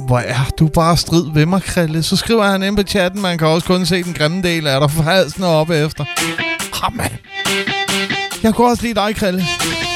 Hvor er du bare strid ved mig, Krille. Så skriver han ind på chatten, man kan også kun se den grimme del af dig for halsen og op efter. Mand. Jeg kunne også lide dig, Krille.